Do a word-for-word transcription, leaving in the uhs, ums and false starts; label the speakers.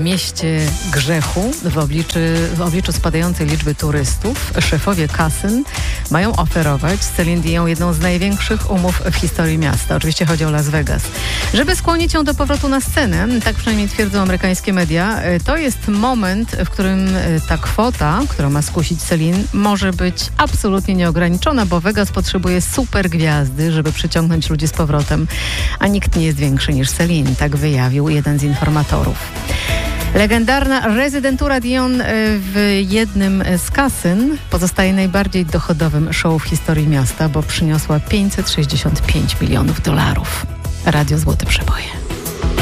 Speaker 1: mieście grzechu w obliczu, w obliczu spadającej liczby turystów szefowie kasyn mają oferować Celine Dion jedną z największych umów w historii miasta. Oczywiście chodzi o Las Vegas. Żeby skłonić ją do powrotu na scenę, tak przynajmniej twierdzą amerykańskie media, to jest moment, w którym ta kwota, która ma skusić Celine, może być absolutnie nieograniczona, bo Vegas potrzebuje super gwiazdy, żeby przyciągnąć ludzi z powrotem, a nikt nie jest większy niż Celine, tak wyjawił jeden z informatorów. Legendarna rezydentura Dion w jednym z kasyn pozostaje najbardziej dochodowym show w historii miasta, bo przyniosła pięćset sześćdziesiąt pięć milionów dolarów. Radio Złote Przeboje.